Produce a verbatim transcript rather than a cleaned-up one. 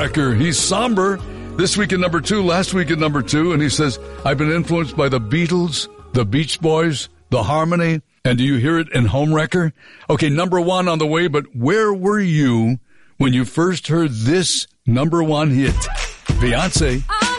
Homewrecker. He's somber. This week at number two, last week at number two, and he says, I've been influenced by the Beatles, the Beach Boys, the Harmony, and do you hear it in Homewrecker? Okay, number one on the way, but where were you when you first heard this number one hit? Beyonce.